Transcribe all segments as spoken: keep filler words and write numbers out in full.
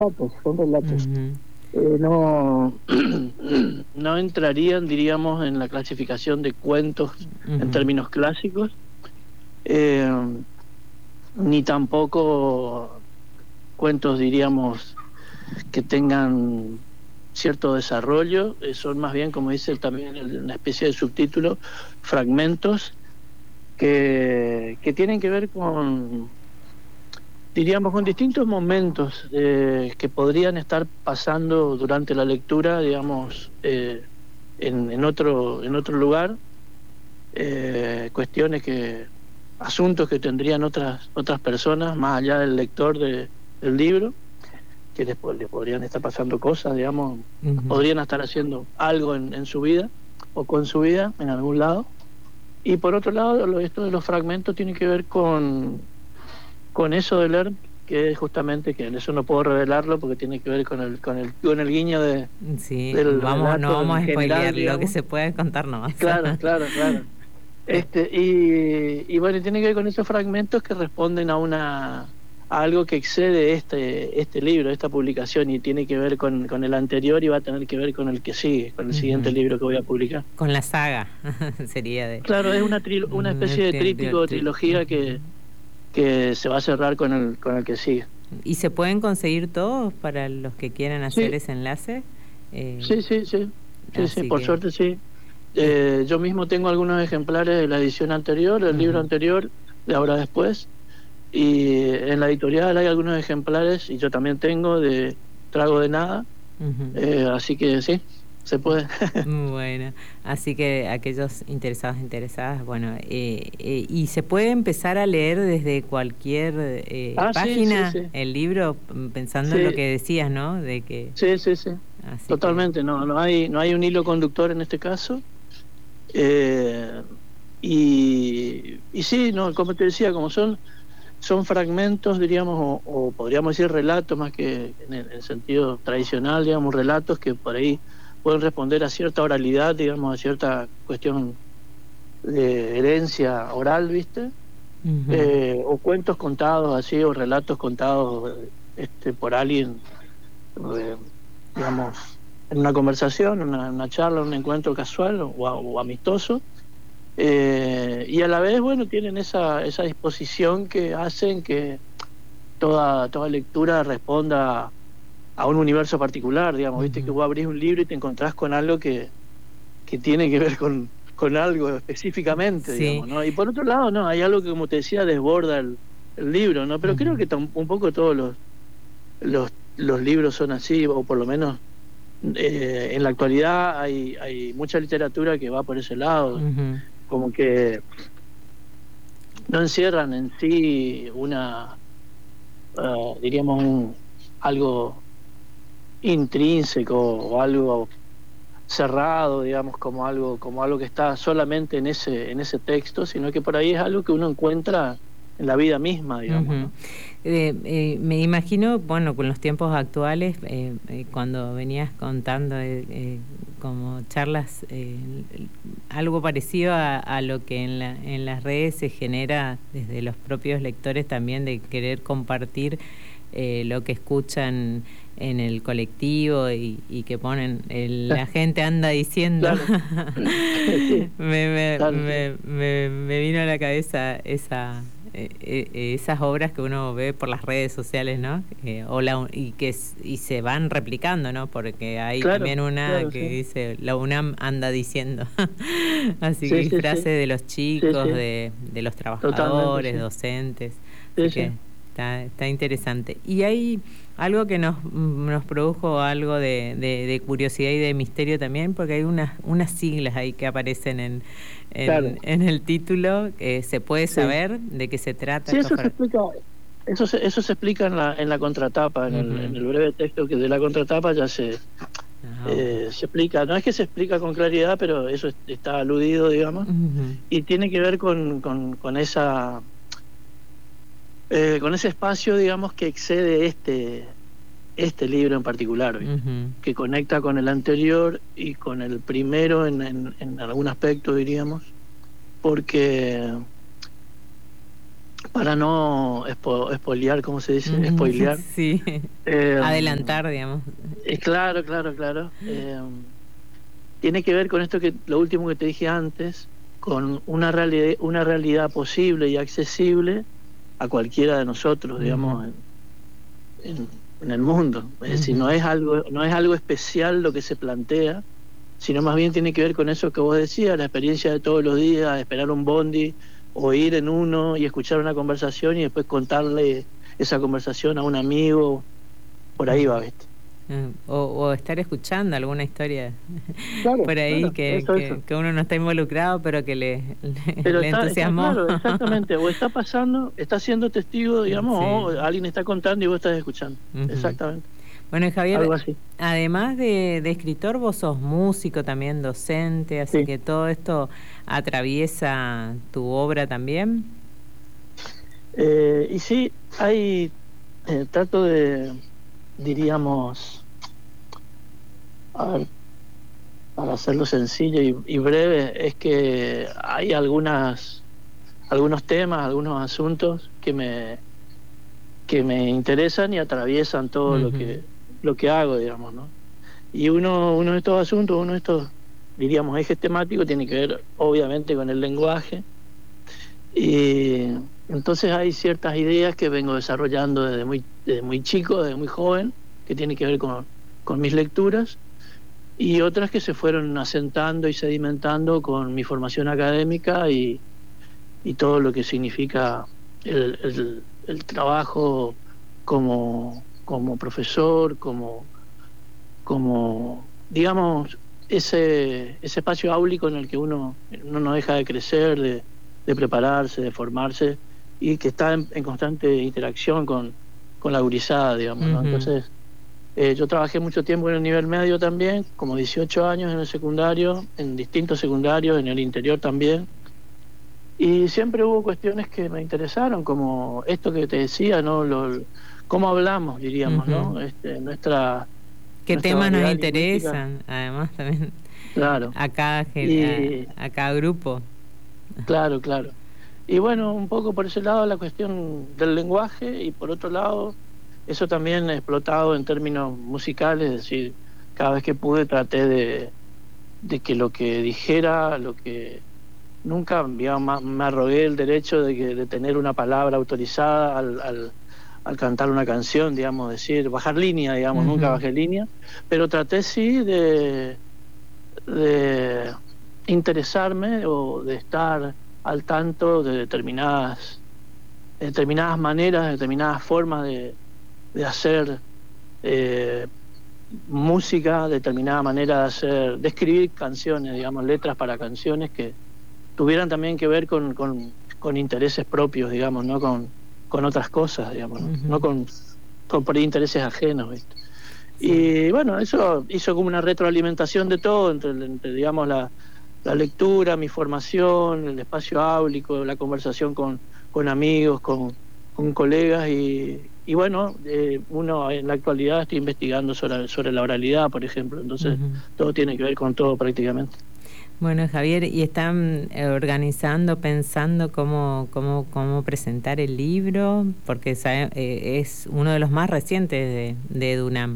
relatos, son relatos. Uh-huh. Eh, no, no entrarían, diríamos, en la clasificación de cuentos Uh-huh. en términos clásicos, eh, ni tampoco cuentos, diríamos, que tengan cierto desarrollo. Eh, son más bien, como dice también una especie de subtítulo, fragmentos que, que tienen que ver con, diríamos, con distintos momentos eh, que podrían estar pasando durante la lectura, digamos, eh, en, en otro en otro lugar, eh, cuestiones que, asuntos que tendrían otras otras personas más allá del lector de, del libro, que les, les podrían estar pasando cosas, digamos, Uh-huh. podrían estar haciendo algo en, en su vida o con su vida en algún lado. Y por otro lado, lo, esto de los fragmentos tiene que ver con con eso de leer, que es justamente, que eso no puedo revelarlo porque tiene que ver con el con el con el guiño de sí, del vamos, no relato vamos en a general, spoilear lo que digamos. se puede contar nomás. Claro, claro, claro. Este, y, y bueno, tiene que ver con esos fragmentos que responden a una a algo que excede este este libro, esta publicación, y tiene que ver con, con el anterior y va a tener que ver con el que sigue, con el uh-huh. siguiente libro que voy a publicar. Con la saga, sería de... Claro, es una, tri, una especie de tríptico o trilogía que, que se va a cerrar con el, con el que sigue. ¿Y se pueden conseguir todos para los que quieran hacer sí. ese enlace? Eh, sí, sí, sí, sí, sí, por que... suerte sí. Eh, yo mismo tengo algunos ejemplares de la edición anterior, del uh-huh. libro anterior, de Ahora Después, y en la editorial hay algunos ejemplares, y yo también tengo, de Trago de Nada, uh-huh. eh, así que sí, se puede. Bueno, así que aquellos interesados, interesadas, bueno, eh, eh, y se puede empezar a leer desde cualquier eh, ah, página, sí, sí, sí. el libro, pensando sí. en lo que decías, ¿no? De que... Sí, sí, sí, así totalmente, que... no, no hay, no hay un hilo conductor en este caso, eh, y, y sí, no, como te decía, como son son fragmentos, diríamos, o, o podríamos decir relatos, más que en el, en el sentido tradicional, digamos, relatos que por ahí pueden responder a cierta oralidad, digamos, a cierta cuestión de herencia oral, ¿viste? Uh-huh. Eh, o cuentos contados así, o relatos contados este, por alguien, eh, digamos, en una conversación, una, una charla, un encuentro casual o, o amistoso. Eh, y a la vez, bueno, tienen esa esa disposición que hacen que toda toda lectura responda a un universo particular, digamos. Uh-huh. Viste que vos abrís un libro y te encontrás con algo que, que tiene que ver con, con algo específicamente, sí. digamos, ¿no? Y por otro lado, no, hay algo que, como te decía, desborda el, el libro, ¿no? Pero uh-huh. creo que t- un poco todos los, los, los libros son así, o por lo menos eh, en la actualidad hay, hay mucha literatura que va por ese lado. Uh-huh. Como que no encierran en sí una, uh, diríamos, un, algo intrínseco o algo cerrado, digamos, como algo como algo que está solamente en ese en ese texto, sino que por ahí es algo que uno encuentra en la vida misma, digamos. Uh-huh. ¿no? Eh, eh, me imagino, bueno, con los tiempos actuales, eh, eh, cuando venías contando eh, eh, como charlas, eh, algo parecido a, a lo que en, la, en las redes se genera desde los propios lectores también, de querer compartir eh, lo que escuchan en el colectivo y, y que ponen, el, la gente anda diciendo, claro. me, me, claro, me, sí. me, me vino a la cabeza esa... Eh, eh, esas obras que uno ve por las redes sociales, ¿no? Eh, o la, y que y se van replicando, ¿no? Porque hay claro, también una claro, que sí. dice, la UNAM anda diciendo. Así sí, que hay sí, frases sí. de los chicos, sí, sí. De, de los trabajadores, sí. docentes. Así sí, que sí. Está, está interesante. Y hay algo que nos, nos produjo algo de, de, de curiosidad y de misterio también, porque hay unas, unas siglas ahí que aparecen en, en, claro. en el título. Eh, ¿Se puede saber sí. de qué se trata? Sí, eso se explica, eso se, eso se explica en la, en la contratapa, en, uh-huh. el, en el breve texto que de la contratapa ya se, uh-huh. eh, se explica. No es que se explica con claridad, pero eso está aludido, digamos, uh-huh. y tiene que ver con, con, con esa... Eh, con ese espacio, digamos, que excede este este libro en particular, uh-huh. que conecta con el anterior y con el primero en, en, en algún aspecto, diríamos, porque para no espo, espolear, ¿cómo se dice? Spoilear. Sí, eh, adelantar, digamos. Eh, claro, claro, claro. Eh, tiene que ver con esto que lo último que te dije antes, con una realidad, una realidad posible y accesible a cualquiera de nosotros, uh-huh. digamos, en, en, en el mundo. Es uh-huh. decir, no es algo, no es algo especial lo que se plantea, sino más bien tiene que ver con eso que vos decías, la experiencia de todos los días, esperar un bondi, o ir en uno y escuchar una conversación y después contarle esa conversación a un amigo, por ahí va, ¿viste? O, o estar escuchando alguna historia claro, por ahí claro, que, eso, que, eso. que uno no está involucrado, pero que le, le, pero le está, entusiasmó. Está, claro, exactamente, o está pasando, está siendo testigo, digamos, sí. o alguien está contando y vos estás escuchando, uh-huh. exactamente. Bueno, Javier, además de, de escritor, vos sos músico también, docente, así sí. que todo esto atraviesa tu obra también. Eh, y sí, hay, eh, trato de, diríamos, a ver, para hacerlo sencillo y, y breve, es que hay algunas, algunos temas, algunos asuntos que me, que me interesan y atraviesan todo uh-huh. lo que lo que hago, digamos, ¿no? Y uno, uno de estos asuntos, uno de estos, diríamos, ejes temáticos tiene que ver, obviamente, con el lenguaje. Y entonces hay ciertas ideas que vengo desarrollando desde muy, desde muy chico, desde muy joven, que tienen que ver con, con mis lecturas, y otras que se fueron asentando y sedimentando con mi formación académica y, y todo lo que significa el, el, el trabajo como, como profesor, como, como digamos, ese, ese espacio áulico en el que uno, uno no deja de crecer, de, de prepararse, de formarse, y que está en, en constante interacción con, con la gurizada, digamos, ¿no? Uh-huh. Entonces, eh, yo trabajé mucho tiempo en el nivel medio también, como dieciocho años en el secundario, en distintos secundarios, en el interior también, y siempre hubo cuestiones que me interesaron, como esto que te decía, ¿no? Lo, cómo hablamos, diríamos, uh-huh. ¿no? Este, nuestra qué temas nos interesan, además también. Claro. A cada, y, a, a cada grupo. Claro, claro. Y bueno, un poco por ese lado la cuestión del lenguaje, y por otro lado, eso también explotado en términos musicales, es decir, cada vez que pude traté de, de que lo que dijera, lo que nunca, digamos, me arrogué el derecho de, que, de tener una palabra autorizada al, al, al cantar una canción, digamos, decir, bajar línea, digamos, uh-huh. nunca bajé línea, pero traté sí de, de interesarme o de estar al tanto de determinadas, de determinadas maneras, de determinadas formas de, de hacer eh, música, determinada manera de hacer, de escribir canciones, digamos, letras para canciones que tuvieran también que ver con, con, con intereses propios, digamos, no con, con otras cosas, digamos, ¿no? Uh-huh. no con, con por ahí intereses ajenos, ¿viste? Sí. Y bueno, eso hizo como una retroalimentación de todo, entre, entre digamos, la, la lectura, mi formación, el espacio áulico, la conversación con, con amigos, con, con colegas, y, y bueno, eh, uno en la actualidad estoy investigando sobre, sobre la oralidad, por ejemplo, entonces uh-huh. todo tiene que ver con todo prácticamente. Bueno, Javier, ¿y están organizando, pensando cómo, cómo, cómo presentar el libro? Porque sabe, eh, es uno de los más recientes de, de EDUNAM.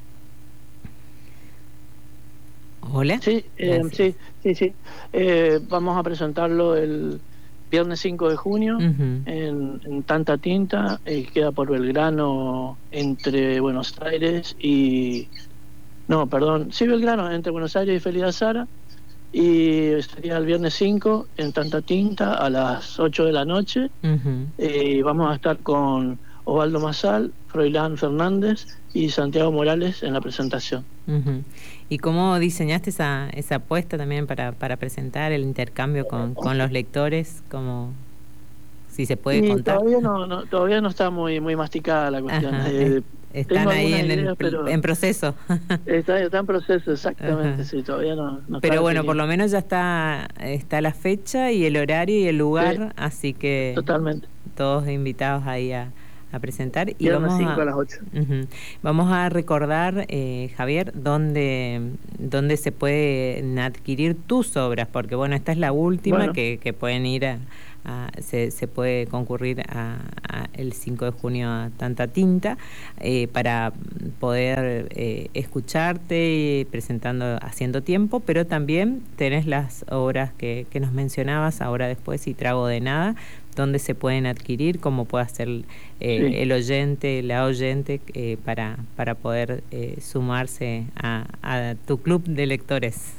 Hola. Sí, eh, sí, sí, sí. Eh, vamos a presentarlo el viernes cinco de junio uh-huh. en, en Tanta Tinta, eh, queda por Belgrano, entre Buenos Aires y... No, perdón, sí, Belgrano, entre Buenos Aires y Félix Azara. Y sería el viernes cinco en Tanta Tinta a las ocho de la noche. Uh-huh. Eh, vamos a estar con Osvaldo Mazal, Froilán Fernández y Santiago Morales en la presentación. Uh-huh. ¿Y cómo diseñaste esa, esa apuesta también para, para presentar el intercambio con, con los lectores? Como, si se puede y contar. Todavía no, no, todavía no está muy, muy masticada la cuestión. Eh, Están ahí en, ideas, el, pero en proceso. Está, está en proceso, exactamente, uh-huh. sí, todavía no, no Pero bueno, definido. por lo menos ya está está la fecha y el horario y el lugar, sí, así que totalmente. Todos invitados ahí a, a presentar. Y vamos vamos cinco a, a las ocho. Uh-huh. Vamos a recordar, eh, Javier, dónde, dónde se pueden adquirir tus obras, porque bueno, esta es la última bueno. que, que pueden ir a, a, se, se puede concurrir a, a el cinco de junio a Tanta Tinta eh, para poder eh, escucharte presentando, haciendo tiempo, pero también tenés las obras que, que nos mencionabas, Ahora Después y Trago de Nada, donde se pueden adquirir, cómo puede hacer eh, sí. el oyente, la oyente, eh, para, para poder eh, sumarse a, a tu club de lectores.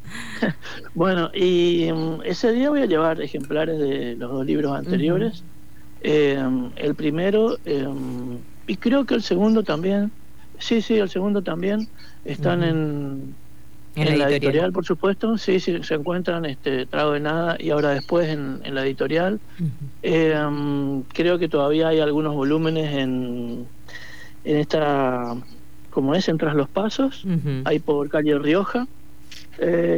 Bueno, y um, ese día voy a llevar ejemplares de los dos libros anteriores. Uh-huh. eh, el primero, eh, y creo que el segundo también, sí, sí, el segundo también, están uh-huh. en... En, en la editorial. editorial, por supuesto, sí, sí, se encuentran este Trago de Nada y Ahora Después en, en la editorial. Uh-huh. eh, um, creo que todavía hay algunos volúmenes en, en esta, como es, en Tras los Pasos, uh-huh. hay por calle Rioja. Eh,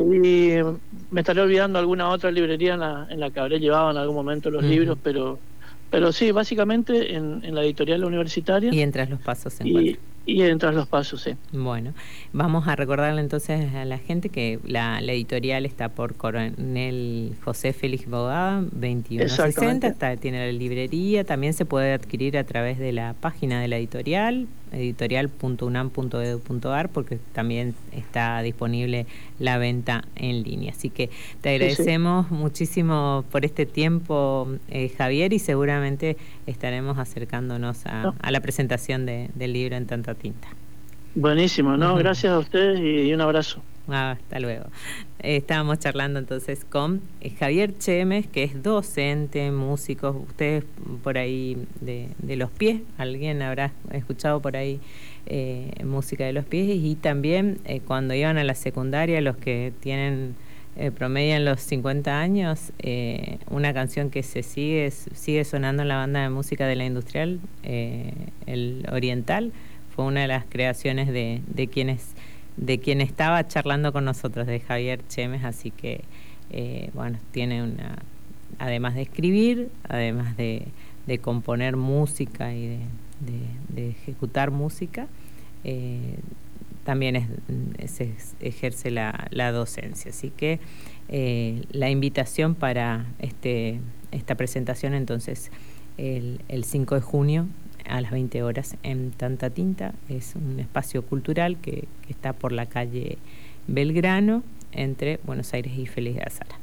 y me estaré olvidando alguna otra librería en la, en la que habré llevado en algún momento los uh-huh. libros, pero pero sí, básicamente en, en la editorial universitaria. Y en Tras los Pasos se encuentra. Y en Tras los Pasos, sí. Bueno, vamos a recordarle entonces a la gente que la, la editorial está por Coronel José Félix Bogada, veintiuno sesenta, está, tiene la librería, también se puede adquirir a través de la página de la editorial, editorial punto unam punto edu punto ar, porque también está disponible la venta en línea. Así que te agradecemos sí, sí. muchísimo por este tiempo, eh, Javier, y seguramente estaremos acercándonos a, no. a la presentación de, del libro en Tanta Tinta. Buenísimo, no, gracias a ustedes y un abrazo. Ah, hasta luego. Eh, estábamos charlando entonces con eh, Javier Chemes, que es docente, músico. Ustedes por ahí de, de Los Pies, alguien habrá escuchado por ahí eh, música de Los Pies, y también eh, cuando iban a la secundaria, los que tienen eh, promedio en los cincuenta años, eh, una canción que se sigue sigue sonando en la banda de música de la Industrial, eh, el Oriental, fue una de las creaciones de, de quienes de quien estaba charlando con nosotros, de Javier Chemes. Así que eh, bueno, tiene una, además de escribir, además de, de componer música y de, de, de ejecutar música, eh, también es, se ejerce la, la docencia. Así que eh, la invitación para este esta presentación entonces el, el cinco de junio a las veinte horas en Tanta Tinta. Es un espacio cultural que, que está por la calle Belgrano, entre Buenos Aires y Félix de Azara.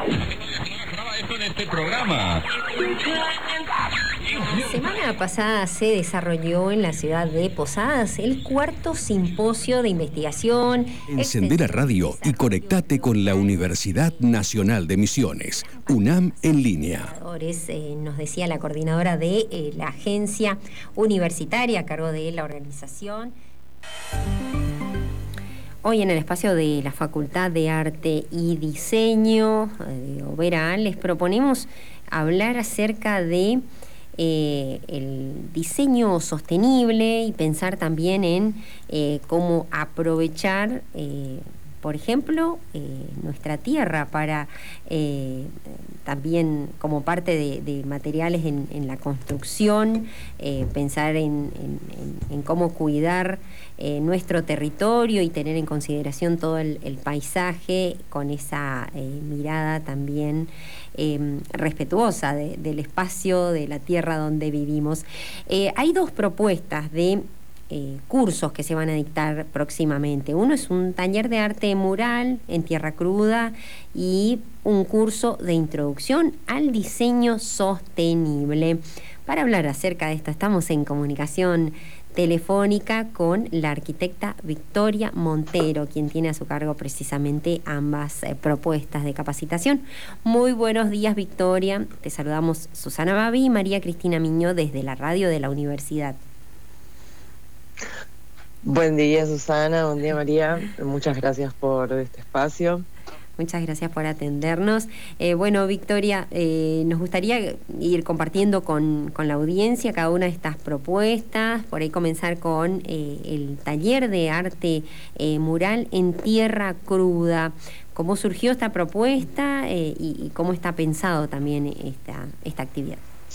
En este programa. La semana pasada se desarrolló en la ciudad de Posadas el cuarto simposio de investigación. Encender la radio y conectate con la Universidad Nacional de Misiones, UNAM en línea. Eh, nos decía la coordinadora de eh, la agencia universitaria a cargo de la organización. Hoy en el espacio de la Facultad de Arte y Diseño de Oberá les proponemos hablar acerca de eh, el diseño sostenible y pensar también en eh, cómo aprovechar, eh, por ejemplo, eh, nuestra tierra para eh, también como parte de, de materiales en, en la construcción, eh, pensar en, en, en, en cómo cuidar eh, nuestro territorio y tener en consideración todo el, el paisaje con esa eh, mirada también eh, respetuosa de, del espacio, de la tierra donde vivimos. Eh, hay dos propuestas de Eh, cursos que se van a dictar próximamente. Uno es un taller de arte mural en tierra cruda y un curso de introducción al diseño sostenible. Para hablar acerca de esto estamos en comunicación telefónica con la arquitecta Victoria Montero, quien tiene a su cargo precisamente ambas eh, propuestas de capacitación. Muy buenos días, Victoria. Te saludamos Susana Babi y María Cristina Miño desde la radio de la universidad. Buen día, Susana, buen día, María. Muchas gracias por este espacio. Muchas gracias por atendernos. Eh, bueno, Victoria, eh, nos gustaría ir compartiendo con, con la audiencia cada una de estas propuestas, por ahí comenzar con eh, el taller de arte eh, mural en tierra cruda. ¿Cómo surgió esta propuesta eh, y, y cómo está pensado también esta, esta actividad?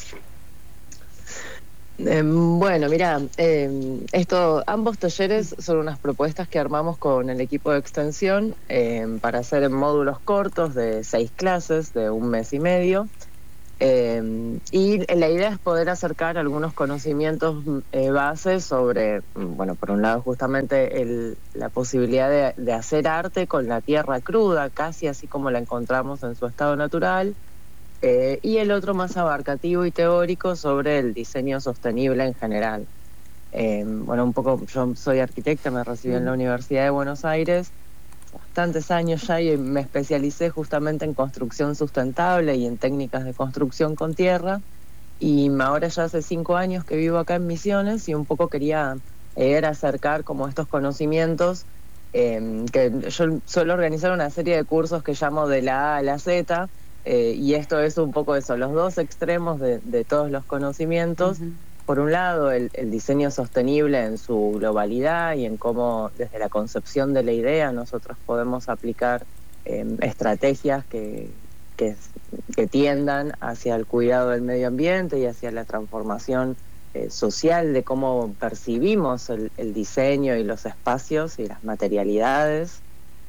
Eh, bueno, mira, eh, esto, ambos talleres son unas propuestas que armamos con el equipo de extensión eh, para hacer en módulos cortos de seis clases de un mes y medio. Eh, y la idea es poder acercar algunos conocimientos eh, bases sobre, bueno, por un lado justamente el, la posibilidad de, de hacer arte con la tierra cruda, casi así como la encontramos en su estado natural, eh, y el otro más abarcativo y teórico sobre el diseño sostenible en general. Eh, bueno, un poco, yo soy arquitecta, me recibí en la Universidad de Buenos Aires bastantes años ya y me especialicé justamente en construcción sustentable y en técnicas de construcción con tierra, y ahora ya hace cinco años que vivo acá en Misiones y un poco quería eh, acercar como estos conocimientos, eh, que yo suelo organizar una serie de cursos que llamo de la A a la Z, eh, y esto es un poco eso, los dos extremos de, de todos los conocimientos. Uh-huh. Por un lado, el, el diseño sostenible en su globalidad y en cómo desde la concepción de la idea nosotros podemos aplicar eh, estrategias que, que, que tiendan hacia el cuidado del medio ambiente y hacia la transformación eh, social de cómo percibimos el, el diseño y los espacios y las materialidades.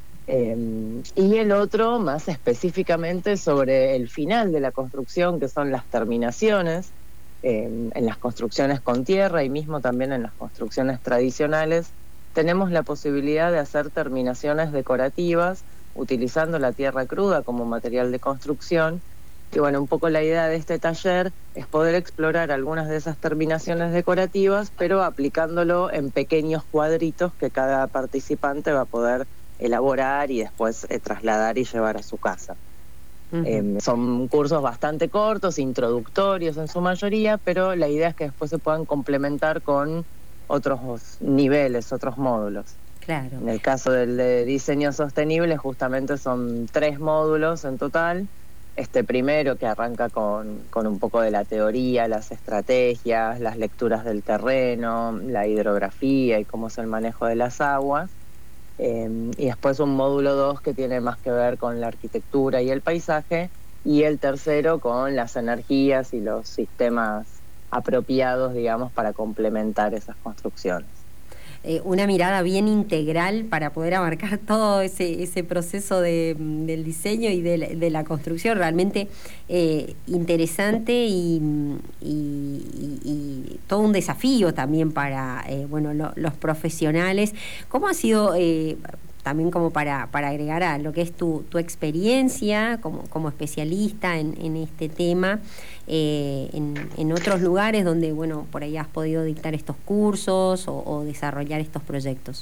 Eh, y el otro, más específicamente, sobre el final de la construcción, que son las terminaciones. Eh, en las construcciones con tierra y mismo también en las construcciones tradicionales, tenemos la posibilidad de hacer terminaciones decorativas utilizando la tierra cruda como material de construcción. Y bueno, un poco la idea de este taller es poder explorar algunas de esas terminaciones decorativas, pero aplicándolo en pequeños cuadritos que cada participante va a poder elaborar y después eh, trasladar y llevar a su casa. Uh-huh. Eh, son cursos bastante cortos, introductorios en su mayoría, pero la idea es que después se puedan complementar con otros niveles, otros módulos. Claro. En el caso del de diseño sostenible, justamente son tres módulos en total. Este primero, que arranca con, con un poco de la teoría, las estrategias, las lecturas del terreno, la hidrografía y cómo es el manejo de las aguas. Eh, y después un módulo dos que tiene más que ver con la arquitectura y el paisaje, y el tercero con las energías y los sistemas apropiados, digamos, para complementar esas construcciones. Eh, una mirada bien integral para poder abarcar todo ese, ese proceso de, del diseño y de la, de la construcción, realmente eh, interesante y, y, y, y todo un desafío también para eh, bueno, lo, los profesionales. ¿Cómo ha sido, eh, también como para, para agregar a lo que es tu, tu experiencia como, como especialista en, en este tema, eh, en, en otros lugares donde, bueno, por ahí has podido dictar estos cursos o, o desarrollar estos proyectos?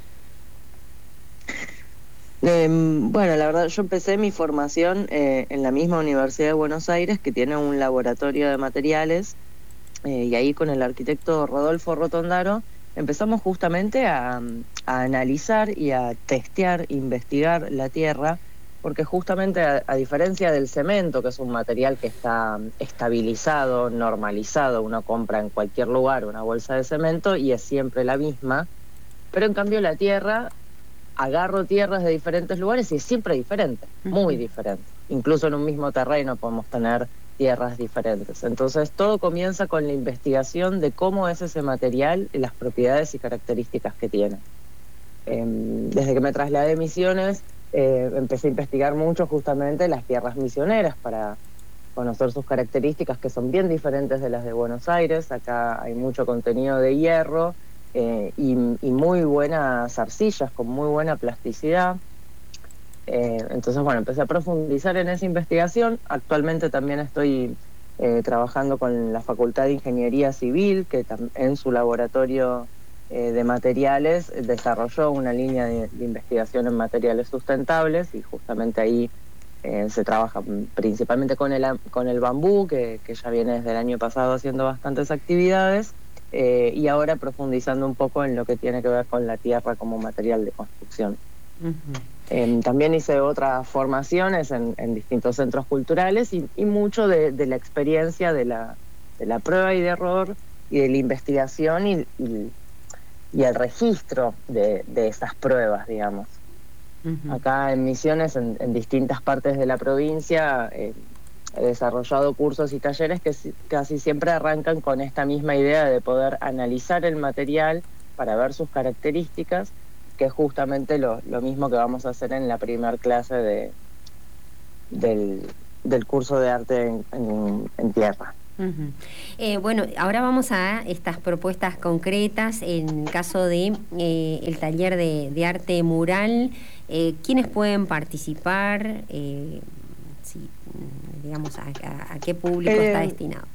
Eh, bueno, la verdad, yo empecé mi formación eh, en la misma Universidad de Buenos Aires, que tiene un laboratorio de materiales, eh, y ahí con el arquitecto Rodolfo Rotondaro empezamos justamente a, a analizar y a testear, investigar la tierra, porque justamente a, a diferencia del cemento, que es un material que está estabilizado, normalizado, uno compra en cualquier lugar una bolsa de cemento y es siempre la misma, pero en cambio la tierra, agarro tierras de diferentes lugares y es siempre diferente, muy diferente. Incluso en un mismo terreno podemos tener tierras diferentes. Entonces todo comienza con la investigación de cómo es ese material y las propiedades y características que tiene. Eh, desde que me trasladé a Misiones, eh, empecé a investigar mucho justamente las tierras misioneras para conocer sus características, que son bien diferentes de las de Buenos Aires. Acá hay mucho contenido de hierro eh, y, y muy buenas arcillas con muy buena plasticidad. Eh, entonces, bueno, empecé a profundizar en esa investigación. Actualmente también estoy eh, trabajando con la Facultad de Ingeniería Civil, que en su laboratorio eh, de materiales desarrolló una línea de, de investigación en materiales sustentables, y justamente ahí eh, se trabaja principalmente con el, con el bambú, que, que ya viene desde el año pasado haciendo bastantes actividades, eh, y ahora profundizando un poco en lo que tiene que ver con la tierra como material de construcción. Uh-huh. Eh, también hice otras formaciones en, en distintos centros culturales y, y mucho de, de la experiencia de la, de la prueba y de error y de la investigación y, y, y el registro de, de esas pruebas, digamos. Uh-huh. Acá en Misiones, en, en distintas partes de la provincia, eh, he desarrollado cursos y talleres que casi siempre arrancan con esta misma idea de poder analizar el material para ver sus características, que es justamente lo, lo mismo que vamos a hacer en la primera clase de, del, del curso de arte en, en, en tierra. Uh-huh. Eh, bueno, ahora vamos a estas propuestas concretas. En caso de eh, el taller de, de arte mural, eh, ¿quiénes pueden participar? Eh, sí, digamos, a, a, a qué público eh, está destinado.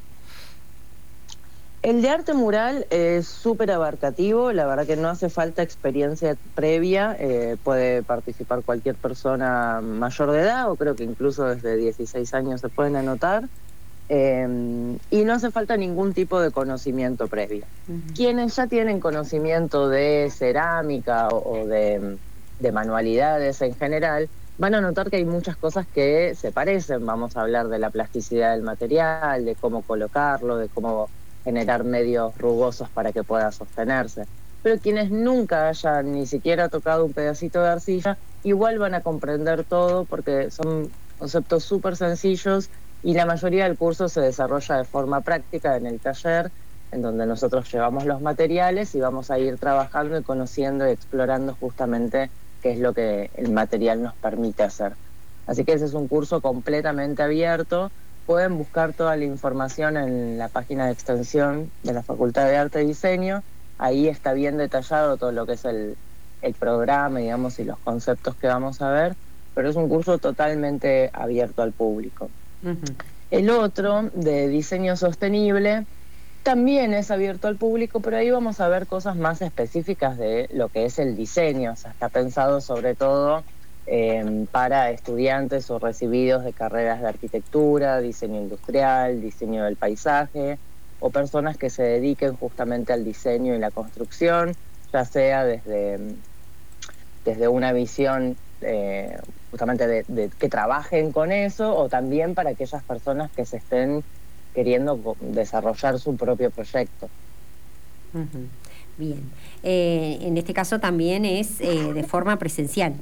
El de arte mural es súper abarcativo, la verdad que no hace falta experiencia previa, eh, puede participar cualquier persona mayor de edad, o creo que incluso desde dieciséis años se pueden anotar. Eh, y no hace falta ningún tipo de conocimiento previo. Uh-huh. Quienes ya tienen conocimiento de cerámica o, o de, de manualidades en general, van a notar que hay muchas cosas que se parecen. Vamos a hablar de la plasticidad del material, de cómo colocarlo, de cómo generar medios rugosos para que pueda sostenerse. Pero quienes nunca hayan ni siquiera tocado un pedacito de arcilla, igual van a comprender todo porque son conceptos súper sencillos. Y la mayoría del curso se desarrolla de forma práctica en el taller, en donde nosotros llevamos los materiales y vamos a ir trabajando y conociendo y explorando justamente qué es lo que el material nos permite hacer. Así que ese es un curso completamente abierto. Pueden buscar toda la información en la página de extensión de la Facultad de Arte y Diseño. Ahí está bien detallado todo lo que es el, el programa, digamos, y los conceptos que vamos a ver, pero es un curso totalmente abierto al público. Uh-huh. El otro, de diseño sostenible, también es abierto al público, pero ahí vamos a ver cosas más específicas de lo que es el diseño. O sea, está pensado sobre todo eh, para estudiantes o recibidos de carreras de arquitectura, diseño industrial, diseño del paisaje, o personas que se dediquen justamente al diseño y la construcción, ya sea desde, desde una visión Eh, justamente de, de que trabajen con eso, o también para aquellas personas que se estén queriendo desarrollar su propio proyecto. Uh-huh. Bien. Eh, en este caso también es eh, de forma presencial.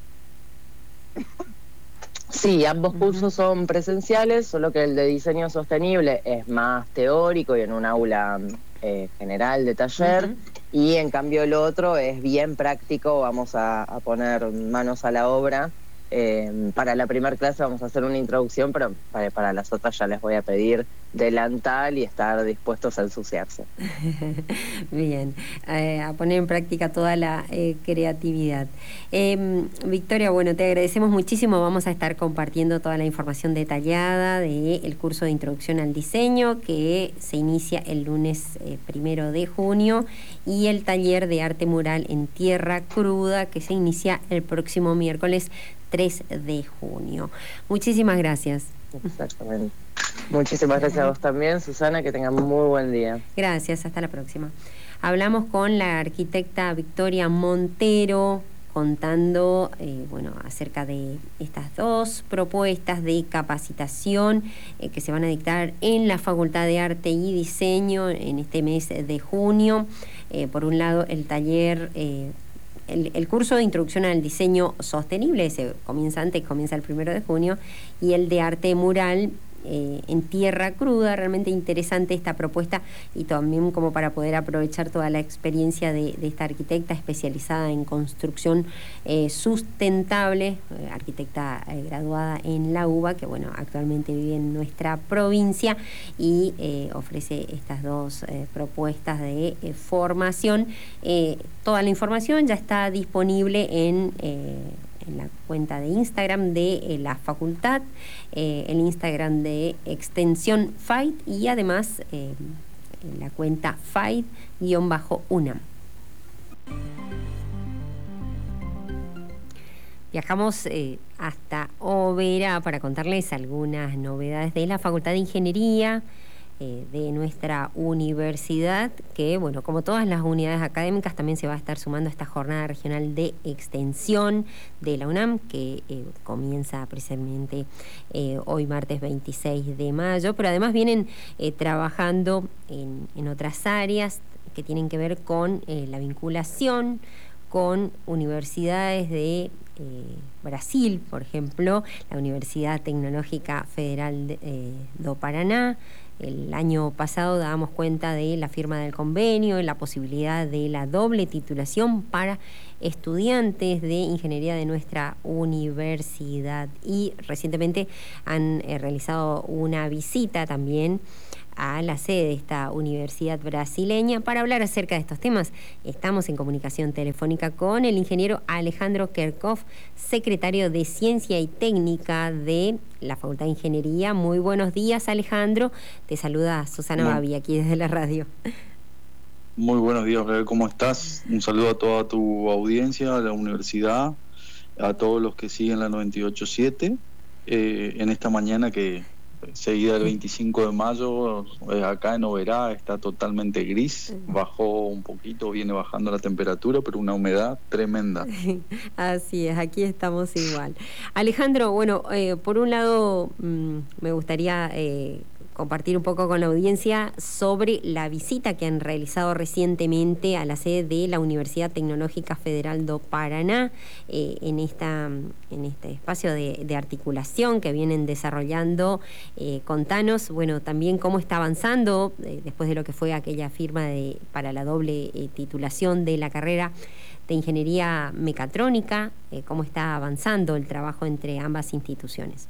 Sí, ambos uh-huh. cursos son presenciales, solo que el de diseño sostenible es más teórico y en un aula eh, general de taller, uh-huh. y en cambio el otro es bien práctico. Vamos a, a poner manos a la obra. Eh, para la primera clase vamos a hacer una introducción, pero para, para las otras ya les voy a pedir delantal y estar dispuestos a ensuciarse. Bien, eh, a poner en práctica toda la eh, creatividad. Eh, Victoria, bueno, te agradecemos muchísimo. Vamos a estar compartiendo toda la información detallada del curso de Introducción al Diseño, que se inicia el lunes eh, primero de junio, y el taller de arte mural en tierra cruda, que se inicia el próximo miércoles tres de junio. Muchísimas gracias. Exactamente. Muchísimas gracias a vos también, Susana, que tengan muy buen día. Gracias, hasta la próxima. Hablamos con la arquitecta Victoria Montero, contando eh, bueno, acerca de estas dos propuestas de capacitación eh, que se van a dictar en la Facultad de Arte y Diseño en este mes de junio. Eh, por un lado, el taller... Eh, El, el curso de Introducción al Diseño Sostenible, ese comienza antes, comienza el primero de junio, y el de Arte Mural eh, en tierra cruda. Realmente interesante esta propuesta, y también como para poder aprovechar toda la experiencia de, de esta arquitecta especializada en construcción eh, sustentable, eh, arquitecta eh, graduada en la U B A, que bueno, actualmente vive en nuestra provincia y eh, ofrece estas dos eh, propuestas de eh, formación. Eh, toda la información ya está disponible en... Eh, en la cuenta de Instagram de eh, la facultad, eh, el Instagram de Extensión Fight, y además eh, en la cuenta Fight-UNAM. Viajamos eh, hasta Oberá para contarles algunas novedades de la Facultad de Ingeniería eh, de nuestra universidad, que, bueno, como todas las unidades académicas, también se va a estar sumando a esta jornada regional de extensión de la UNAM, que eh, comienza precisamente eh, hoy, martes veintiséis de mayo, pero además vienen eh, trabajando en, en otras áreas que tienen que ver con eh, la vinculación con universidades de Eh, Brasil, por ejemplo, la Universidad Tecnológica Federal de, eh, do Paraná, el año pasado dábamos cuenta de la firma del convenio, la posibilidad de la doble titulación para estudiantes de ingeniería de nuestra universidad, y recientemente han eh, realizado una visita también a la sede de esta universidad brasileña para hablar acerca de estos temas. Estamos en comunicación telefónica con el ingeniero Alejandro Kerkhoff, secretario de Ciencia y Técnica de la Facultad de Ingeniería. Muy buenos días, Alejandro. Te saluda Susana Muy, Babi aquí desde la radio. Muy buenos días, Gabriel. ¿Cómo estás? Un saludo a toda tu audiencia, a la universidad, a todos los que siguen la noventa y ocho punto siete eh, en esta mañana que seguida del veinticinco de mayo, eh, acá en Oberá está totalmente gris, bajó un poquito, viene bajando la temperatura, pero una humedad tremenda. Así es, aquí estamos igual. Alejandro, bueno, eh, por un lado mmm, me gustaría eh, compartir un poco con la audiencia sobre la visita que han realizado recientemente a la sede de la Universidad Tecnológica Federal do Paraná, eh, en, esta, en este espacio de, de articulación que vienen desarrollando. Eh, contanos, bueno, también cómo está avanzando, eh, después de lo que fue aquella firma de, para la doble eh, titulación de la carrera de Ingeniería Mecatrónica, eh, cómo está avanzando el trabajo entre ambas instituciones.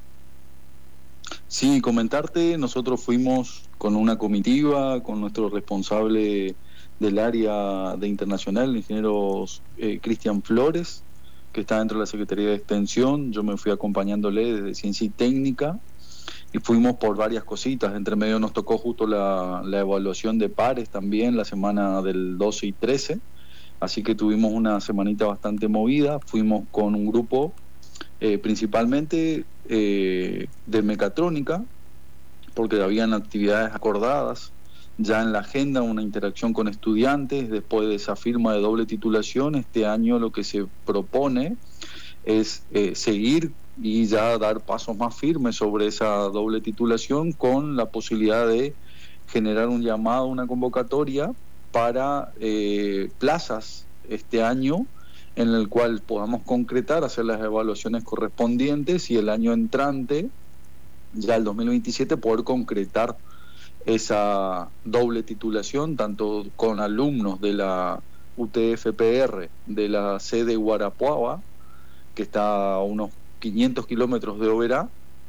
Sí, comentarte, nosotros fuimos con una comitiva, con nuestro responsable del área de internacional, el ingeniero eh, Cristian Flores, que está dentro de la Secretaría de Extensión. Yo me fui acompañándole desde Ciencia y Técnica y fuimos por varias cositas. Entre medio nos tocó justo la, la evaluación de pares también, la semana del doce y trece, así que tuvimos una semanita bastante movida. Fuimos con un grupo eh, principalmente eh, de mecatrónica, porque habían actividades acordadas ya en la agenda, una interacción con estudiantes después de esa firma de doble titulación. Este año lo que se propone es eh, seguir y ya dar pasos más firmes sobre esa doble titulación, con la posibilidad de generar un llamado, una convocatoria para eh, plazas este año, en el cual podamos concretar, hacer las evaluaciones correspondientes y el año entrante, ya el dos mil veintisiete, poder concretar esa doble titulación, tanto con alumnos de la U T F P R, de la sede Guarapuava, que está a unos quinientos kilómetros de Oberá,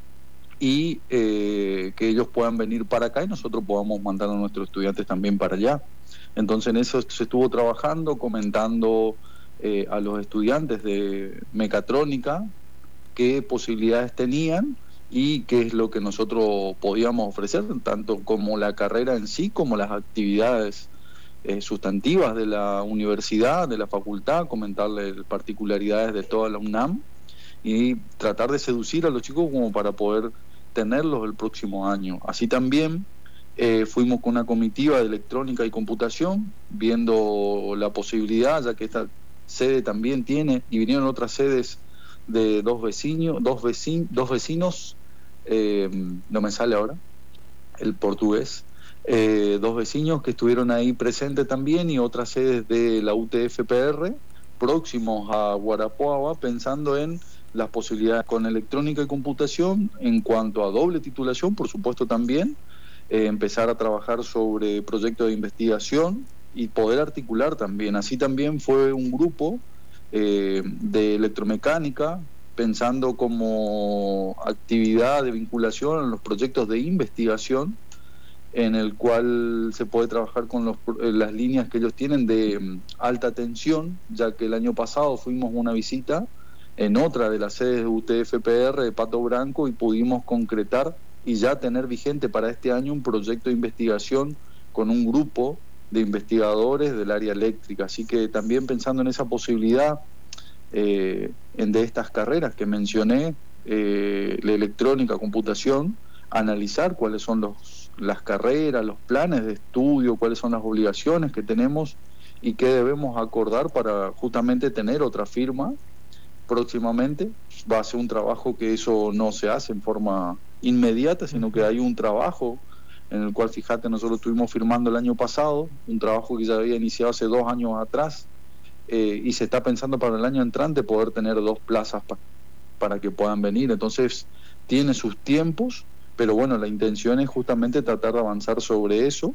y eh, que ellos puedan venir para acá y nosotros podamos mandar a nuestros estudiantes también para allá. Entonces en eso se estuvo trabajando, comentando eh, a los estudiantes de mecatrónica qué posibilidades tenían y qué es lo que nosotros podíamos ofrecer, tanto como la carrera en sí, como las actividades eh, sustantivas de la universidad, de la facultad, comentarles particularidades de toda la UNAM y tratar de seducir a los chicos como para poder tenerlos el próximo año. Así también eh, fuimos con una comitiva de electrónica y computación, viendo la posibilidad, ya que esta sede también tiene, y vinieron otras sedes de dos vecinos, dos vecinos, dos vecinos eh, no me sale ahora el portugués, eh, dos vecinos que estuvieron ahí presentes también, y otras sedes de la U T F P R próximos a Guarapuava, pensando en las posibilidades con electrónica y computación en cuanto a doble titulación, por supuesto también, eh, empezar a trabajar sobre proyectos de investigación y poder articular también. Así también fue un grupo eh, de electromecánica, pensando como actividad de vinculación en los proyectos de investigación, en el cual se puede trabajar con los, las líneas que ellos tienen de um, alta tensión, ya que el año pasado fuimos una visita en otra de las sedes de U T F P R de Pato Branco y pudimos concretar y ya tener vigente para este año un proyecto de investigación con un grupo de investigadores del área eléctrica. Así que también pensando en esa posibilidad eh, en de estas carreras que mencioné, eh, la electrónica, computación, analizar cuáles son los, las carreras, los planes de estudio, cuáles son las obligaciones que tenemos y qué debemos acordar para justamente tener otra firma próximamente. Va a ser un trabajo que eso no se hace en forma inmediata, sino que hay un trabajo en el cual, fíjate, nosotros estuvimos firmando el año pasado, un trabajo que ya había iniciado hace dos años atrás, eh, y se está pensando para el año entrante poder tener dos plazas pa para que puedan venir. Entonces tiene sus tiempos, pero bueno, la intención es justamente tratar de avanzar sobre eso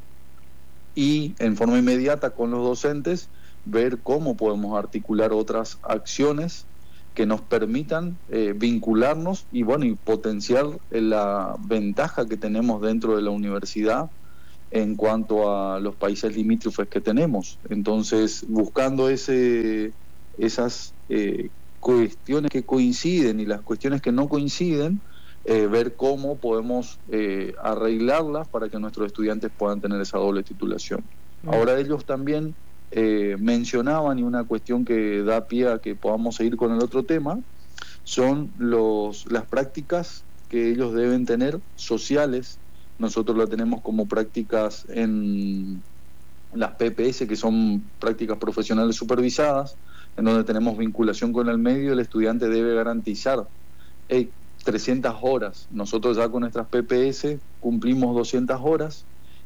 y en forma inmediata con los docentes ver cómo podemos articular otras acciones que nos permitan eh, vincularnos y bueno y potenciar la ventaja que tenemos dentro de la universidad en cuanto a los países limítrofes que tenemos. Entonces, buscando ese esas eh, cuestiones que coinciden y las cuestiones que no coinciden, eh, ver cómo podemos eh, arreglarlas para que nuestros estudiantes puedan tener esa doble titulación. Mm. Ahora ellos también eh, mencionaban, y una cuestión que da pie a que podamos seguir con el otro tema, son los las prácticas que ellos deben tener sociales. Nosotros la tenemos como prácticas en las P P S, que son prácticas profesionales supervisadas, en donde tenemos vinculación con el medio. El estudiante debe garantizar hey, trescientas horas. Nosotros ya con nuestras P P S cumplimos doscientas horas,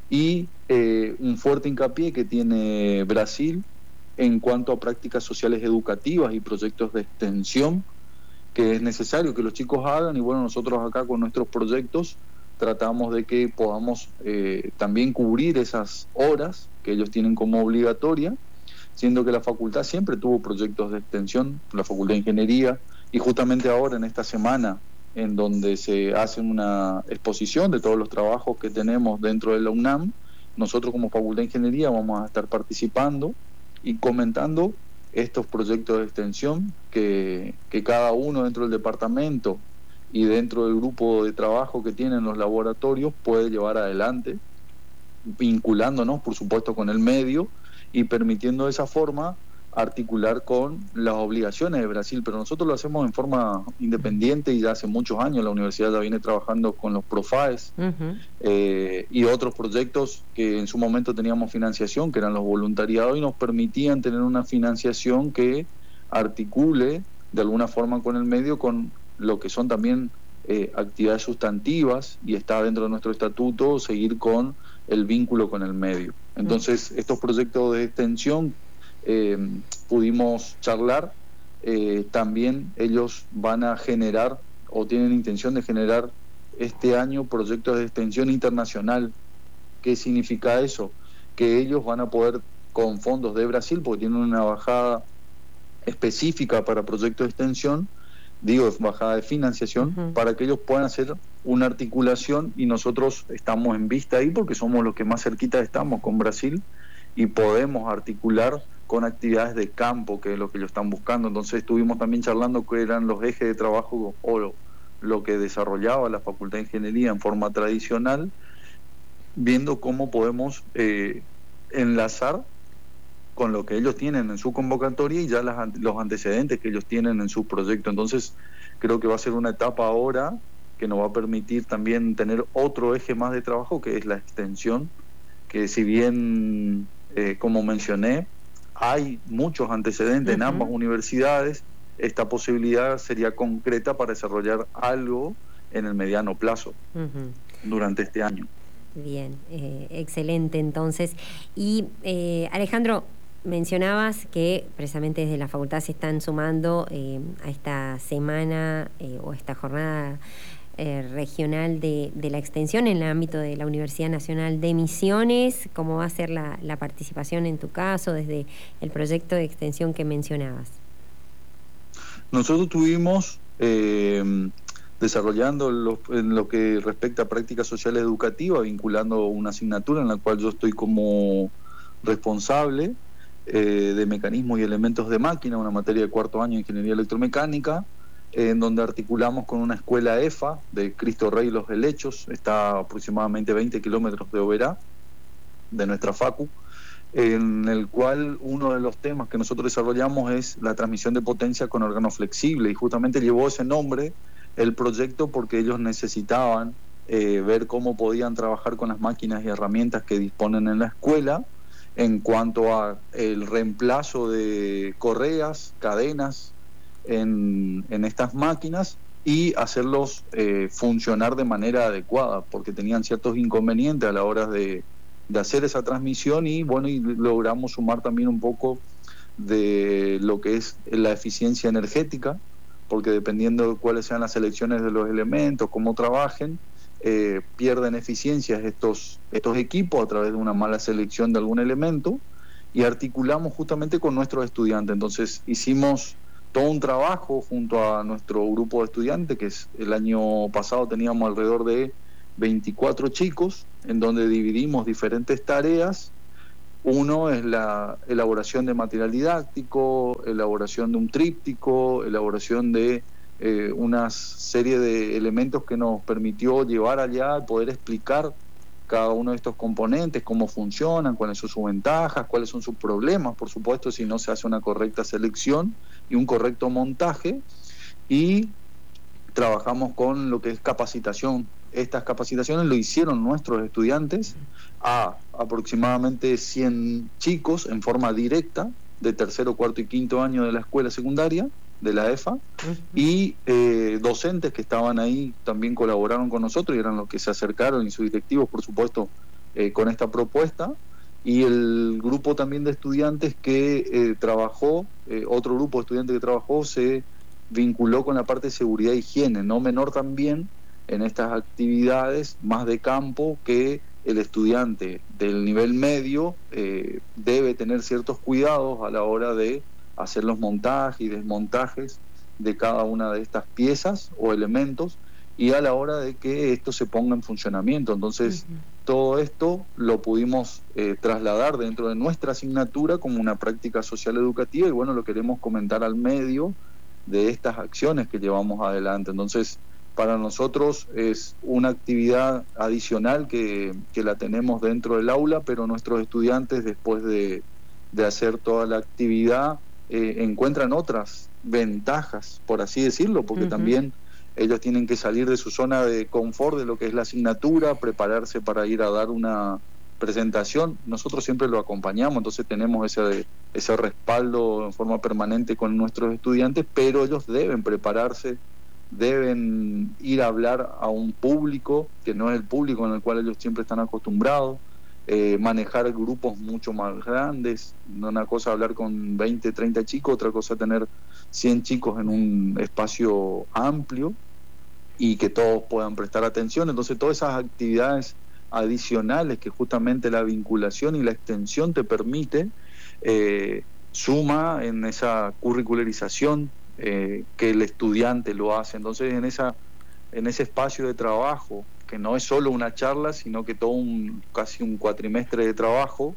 y eh, un fuerte hincapié que tiene Brasil en cuanto a prácticas sociales educativas y proyectos de extensión que es necesario que los chicos hagan. Y bueno, nosotros acá con nuestros proyectos tratamos de que podamos eh, también cubrir esas horas que ellos tienen como obligatoria, siendo que la facultad siempre tuvo proyectos de extensión, la Facultad de Ingeniería, y justamente ahora en esta semana en donde se hace una exposición de todos los trabajos que tenemos dentro de la UNAM, nosotros como Facultad de Ingeniería vamos a estar participando y comentando estos proyectos de extensión que, que cada uno dentro del departamento y dentro del grupo de trabajo que tienen los laboratorios puede llevar adelante, vinculándonos por supuesto con el medio y permitiendo de esa forma articular con las obligaciones de Brasil. Pero nosotros lo hacemos en forma independiente y ya hace muchos años la universidad ya viene trabajando con los PROFAES uh-huh. eh, y otros proyectos que en su momento teníamos financiación, que eran los voluntariados, y nos permitían tener una financiación que articule de alguna forma con el medio, con lo que son también eh, actividades sustantivas, y está dentro de nuestro estatuto seguir con el vínculo con el medio. Entonces uh-huh. estos proyectos de extensión Eh, pudimos charlar, eh, también ellos van a generar o tienen intención de generar este año proyectos de extensión internacional. ¿Qué significa eso? Que ellos van a poder, con fondos de Brasil, porque tienen una bajada específica para proyectos de extensión, digo, bajada de financiación, uh-huh. para que ellos puedan hacer una articulación, y nosotros estamos en vista ahí porque somos los que más cerquita estamos con Brasil y podemos articular con actividades de campo, que es lo que ellos están buscando. Entonces estuvimos también charlando que eran los ejes de trabajo o lo, lo que desarrollaba la Facultad de Ingeniería en forma tradicional, viendo cómo podemos eh, enlazar con lo que ellos tienen en su convocatoria y ya las, los antecedentes que ellos tienen en su proyecto. Entonces creo que va a ser una etapa ahora que nos va a permitir también tener otro eje más de trabajo, que es la extensión, que si bien, eh, como mencioné, hay muchos antecedentes uh-huh. en ambas universidades, esta posibilidad sería concreta para desarrollar algo en el mediano plazo uh-huh. durante este año. Bien, eh, excelente entonces. Y eh, Alejandro, mencionabas que precisamente desde la facultad se están sumando eh, a esta semana eh, o esta jornada Eh, regional de, de la extensión en el ámbito de la Universidad Nacional de Misiones. ¿Cómo va a ser la, la participación en tu caso desde el proyecto de extensión que mencionabas? Nosotros estuvimos eh, desarrollando lo, en lo que respecta a práctica social educativa, vinculando una asignatura en la cual yo estoy como responsable eh, de mecanismos y elementos de máquina, una materia de cuarto año de ingeniería electromecánica, en donde articulamos con una escuela E F A de Cristo Rey Los Helechos, está a aproximadamente veinte kilómetros de Oberá, de nuestra facu, en el cual uno de los temas que nosotros desarrollamos es la transmisión de potencia con órgano flexible, y justamente llevó ese nombre el proyecto porque ellos necesitaban eh, ver cómo podían trabajar con las máquinas y herramientas que disponen en la escuela en cuanto a el reemplazo de correas, cadenas, En, en estas máquinas, y hacerlos eh, funcionar de manera adecuada, porque tenían ciertos inconvenientes a la hora de, de hacer esa transmisión, y bueno, y logramos sumar también un poco de lo que es la eficiencia energética, porque dependiendo de cuáles sean las selecciones de los elementos, cómo trabajen, eh, pierden eficiencias estos, estos equipos a través de una mala selección de algún elemento, y articulamos justamente con nuestros estudiantes. Entonces hicimos todo un trabajo junto a nuestro grupo de estudiantes, que es, el año pasado teníamos alrededor de veinticuatro chicos, en donde dividimos diferentes tareas. Uno es la elaboración de material didáctico, elaboración de un tríptico, elaboración de eh, una serie de elementos que nos permitió llevar allá, poder explicar cada uno de estos componentes, cómo funcionan, cuáles son sus ventajas, cuáles son sus problemas, por supuesto, si no se hace una correcta selección y un correcto montaje. Y trabajamos con lo que es capacitación. Estas capacitaciones lo hicieron nuestros estudiantes a aproximadamente cien chicos en forma directa, de tercero, cuarto y quinto año de la escuela secundaria, de la E F A, uh-huh. y eh, docentes que estaban ahí también colaboraron con nosotros y eran los que se acercaron, y sus directivos, por supuesto, eh, con esta propuesta. Y el grupo también de estudiantes que eh, trabajó, eh, otro grupo de estudiantes que trabajó, se vinculó con la parte de seguridad e higiene, no menor también en estas actividades más de campo, que el estudiante del nivel medio eh, debe tener ciertos cuidados a la hora de hacer los montajes y desmontajes de cada una de estas piezas o elementos, y a la hora de que esto se ponga en funcionamiento. Entonces, uh-huh. todo esto lo pudimos eh, trasladar dentro de nuestra asignatura como una práctica social educativa, y bueno, lo queremos comentar al medio de estas acciones que llevamos adelante. Entonces, para nosotros es una actividad adicional que, que la tenemos dentro del aula, pero nuestros estudiantes, después de, de hacer toda la actividad, eh, encuentran otras ventajas, por así decirlo, porque uh-huh. también ellos tienen que salir de su zona de confort de lo que es la asignatura, prepararse para ir a dar una presentación. Nosotros siempre lo acompañamos, entonces tenemos ese, ese respaldo en forma permanente con nuestros estudiantes, pero ellos deben prepararse, deben ir a hablar a un público que no es el público en el cual ellos siempre están acostumbrados, eh, manejar grupos mucho más grandes. Una cosa hablar con veinte, treinta chicos, otra cosa tener cien chicos en un espacio amplio y que todos puedan prestar atención. Entonces todas esas actividades adicionales que justamente la vinculación y la extensión te permite, eh, suma en esa curricularización Eh, que el estudiante lo hace. Entonces en esa en ese espacio de trabajo, que no es solo una charla, sino que todo un casi un cuatrimestre de trabajo,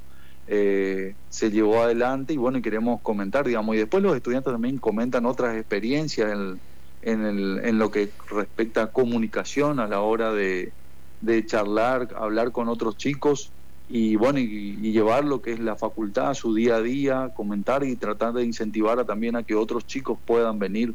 eh, se llevó adelante, y bueno, y queremos comentar, digamos, y después los estudiantes también comentan otras experiencias en, en, el, en lo que respecta a comunicación a la hora de, de charlar, hablar con otros chicos, y bueno, y, y llevar lo que es la facultad a su día a día, comentar y tratar de incentivar a, también a que otros chicos puedan venir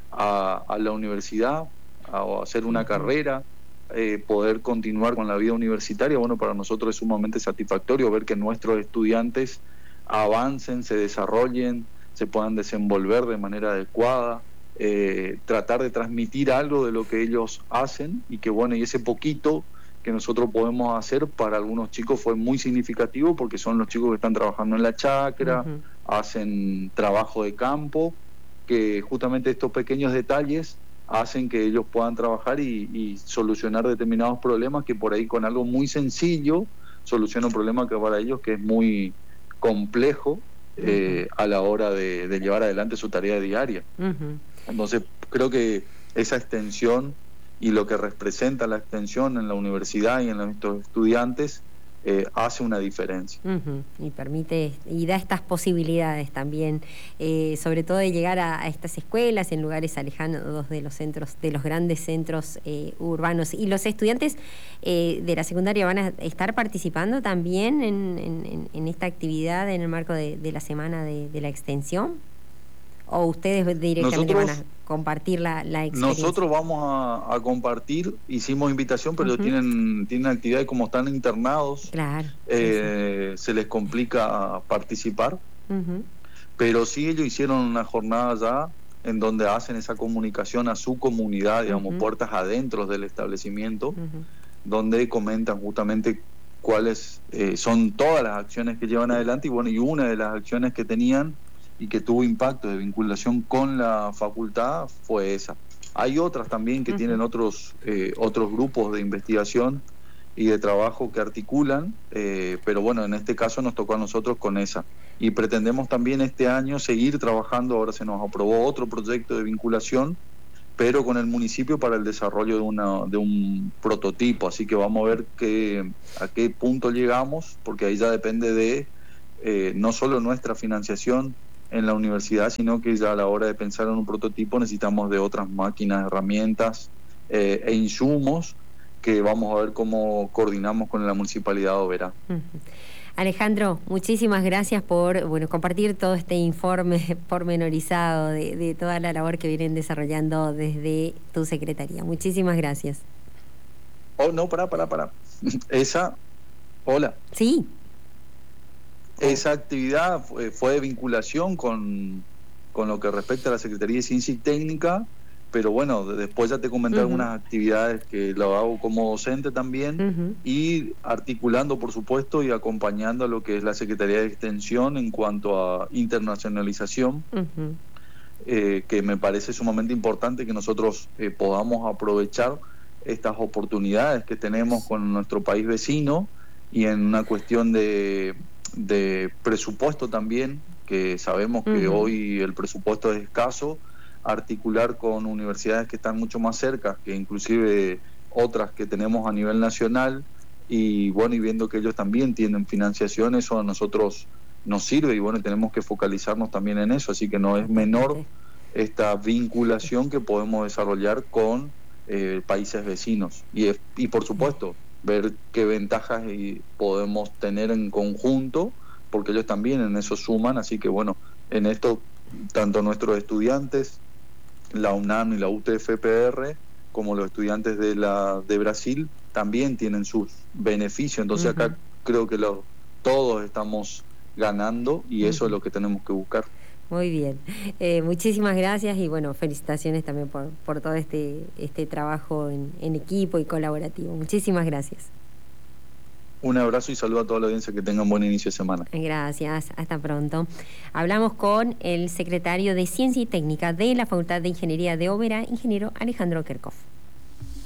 a, a la universidad a, a hacer una uh-huh. carrera, eh, poder continuar con la vida universitaria. Bueno, para nosotros es sumamente satisfactorio ver que nuestros estudiantes avancen, se desarrollen, se puedan desenvolver de manera adecuada, eh, tratar de transmitir algo de lo que ellos hacen, y que bueno, y ese poquito que nosotros podemos hacer para algunos chicos fue muy significativo, porque son los chicos que están trabajando en la chacra, uh-huh. hacen trabajo de campo, que justamente estos pequeños detalles hacen que ellos puedan trabajar y, y solucionar determinados problemas, que por ahí con algo muy sencillo soluciona un problema que para ellos que es muy complejo, uh-huh. eh, a la hora de, de llevar adelante su tarea diaria. Uh-huh. Entonces creo que esa extensión y lo que representa la extensión en la universidad y en nuestros estudiantes eh, hace una diferencia. Uh-huh. Y permite, y da estas posibilidades también, eh, sobre todo de llegar a, a estas escuelas en lugares alejados de los centros, de los grandes centros eh, urbanos. ¿Y los estudiantes eh, de la secundaria van a estar participando también en, en, en esta actividad en el marco de, de la semana de, de la extensión? ¿O ustedes directamente nosotros, van a compartir la, la experiencia? Nosotros vamos a, a compartir, hicimos invitación, pero uh-huh. tienen, tienen actividades, como están internados, claro, eh, sí, sí. se les complica participar, uh-huh. pero sí ellos hicieron una jornada ya en donde hacen esa comunicación a su comunidad, digamos, uh-huh. puertas adentro del establecimiento, uh-huh. donde comentan justamente cuáles eh, son todas las acciones que llevan adelante, y bueno, y una de las acciones que tenían y que tuvo impacto de vinculación con la facultad fue esa, Hay otras también que Uh-huh. tienen otros, eh, otros grupos de investigación y de trabajo que articulan, eh, pero bueno, en este caso nos tocó a nosotros con esa. Y pretendemos también este año seguir trabajando, ahora se nos aprobó otro proyecto de vinculación, pero con el municipio para el desarrollo de, una, de un prototipo, así que vamos a ver qué, a qué punto llegamos, porque ahí ya depende de eh, no solo nuestra financiación en la universidad, sino que ya a la hora de pensar en un prototipo necesitamos de otras máquinas, herramientas eh, e insumos que vamos a ver cómo coordinamos con la Municipalidad de Oberá. Uh-huh. Alejandro, muchísimas gracias por bueno, compartir todo este informe pormenorizado de, de toda la labor que vienen desarrollando desde tu secretaría. Muchísimas gracias. Oh, no, pará, pará, pará. Esa, hola. Sí. Esa actividad fue, fue de vinculación con, con lo que respecta a la Secretaría de Ciencia y Técnica, pero bueno, después ya te comenté uh-huh. algunas actividades que lo hago como docente también, uh-huh. y articulando, por supuesto, y acompañando a lo que es la Secretaría de Extensión en cuanto a internacionalización, uh-huh. eh, que me parece sumamente importante que nosotros eh, podamos aprovechar estas oportunidades que tenemos con nuestro país vecino, y en una cuestión de, de presupuesto también, que sabemos que uh-huh. hoy el presupuesto es escaso, articular con universidades que están mucho más cerca, que inclusive otras que tenemos a nivel nacional, y bueno, y viendo que ellos también tienen financiación, eso a nosotros nos sirve, y bueno, tenemos que focalizarnos también en eso, así que no es menor esta vinculación que podemos desarrollar con eh, países vecinos, y, y por supuesto ver qué ventajas y podemos tener en conjunto, porque ellos también en eso suman, así que bueno, en esto tanto nuestros estudiantes, la UNAM y la U T F P R, como los estudiantes de la de Brasil, también tienen sus beneficios, entonces uh-huh. acá creo que lo, todos estamos ganando, y uh-huh. eso es lo que tenemos que buscar. Muy bien, eh, muchísimas gracias, y bueno, felicitaciones también por, por todo este, este trabajo en, en equipo y colaborativo. Muchísimas gracias. Un abrazo y saludo a toda la audiencia, que tengan buen inicio de semana. Gracias, hasta pronto. Hablamos con el secretario de Ciencia y Técnica de la Facultad de Ingeniería de Oberá, ingeniero Alejandro Kerkhoff.